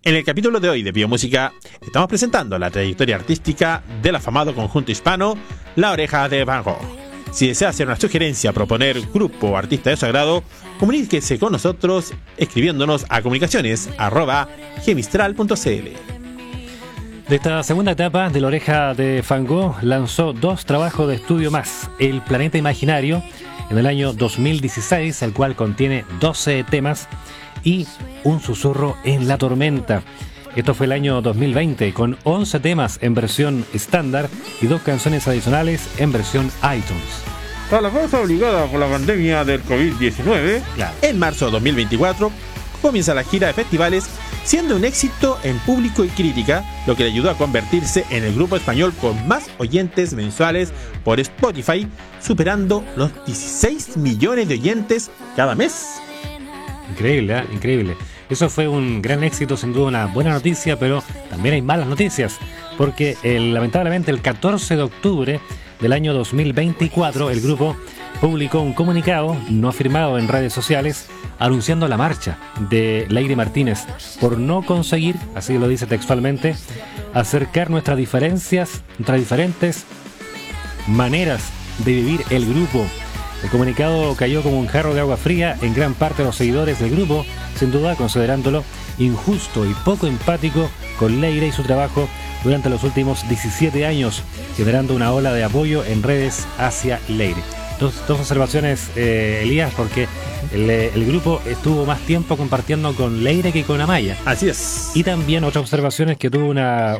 En el capítulo de hoy de Biomúsica estamos presentando la trayectoria artística del afamado conjunto hispano La Oreja de Van Gogh. Si desea hacer una sugerencia, proponer grupo o artista de su agrado, comuníquese con nosotros escribiéndonos a comunicaciones@gemistral.cl. De esta segunda etapa de La Oreja de Van Gogh lanzó 2 trabajos de estudio más: El Planeta Imaginario en el año 2016, el cual contiene 12 temas, y Un Susurro en la Tormenta. Esto fue el año 2020, con 11 temas en versión estándar y 2 canciones adicionales en versión iTunes. Tras la pausa obligada por la pandemia del COVID-19, en marzo de 2024 comienza la gira de festivales, siendo un éxito en público y crítica, lo que le ayudó a convertirse en el grupo español con más oyentes mensuales por Spotify, superando los 16 millones de oyentes cada mes. Increíble, ¿eh? Increíble. Eso fue un gran éxito, sin duda una buena noticia, pero también hay malas noticias, porque lamentablemente el 14 de octubre del año 2024 el grupo publicó un comunicado no firmado en redes sociales anunciando la marcha de Leire Martínez por no conseguir, así lo dice textualmente, acercar nuestras diferencias, nuestras diferentes maneras de vivir el grupo. El comunicado cayó como un jarro de agua fría en gran parte de los seguidores del grupo, sin duda considerándolo injusto y poco empático con Leire y su trabajo durante los últimos 17 años, generando una ola de apoyo en redes hacia Leire. Dos observaciones, Elías, porque el grupo estuvo más tiempo compartiendo con Leire que con Amaya. Así es. Y también otra observación es que tuvo una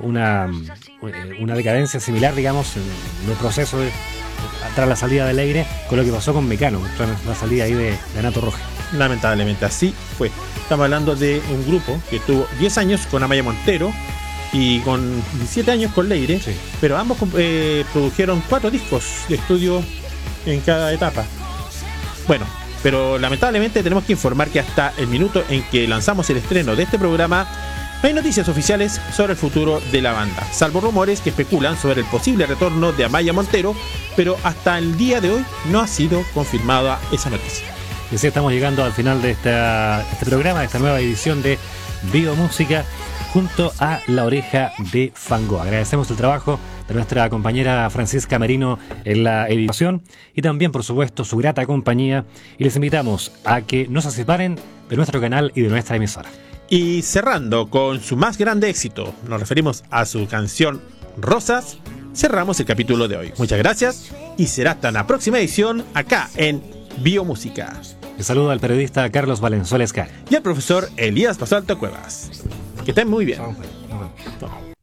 decadencia similar, digamos, en el proceso tras la salida de Leire, con lo que pasó con Mecano, tras la salida ahí de Anato Roja. Lamentablemente así fue. Estamos hablando de un grupo que tuvo 10 años con Amaya Montero y con 17 años con Leire, sí. Pero ambos produjeron 4 discos de estudio en cada etapa. Bueno, pero lamentablemente tenemos que informar que hasta el minuto en que lanzamos el estreno de este programa no hay noticias oficiales sobre el futuro de la banda, salvo rumores que especulan sobre el posible retorno de Amaya Montero, pero hasta el día de hoy no ha sido confirmada esa noticia. Y así estamos llegando al final de este programa, de esta nueva edición de Biomúsica, junto a La Oreja de Van Gogh. Agradecemos el trabajo de nuestra compañera Francisca Merino en la edición y también, por supuesto, su grata compañía, y les invitamos a que no se separen de nuestro canal y de nuestra emisora. Y cerrando con su más grande éxito, nos referimos a su canción Rosas, cerramos el capítulo de hoy. Muchas gracias y será hasta la próxima edición acá en Biomúsica. Les saluda al periodista Carlos Valenzuela Escar y al profesor Elías Basalto Cuevas. Que estén muy bien. Chao.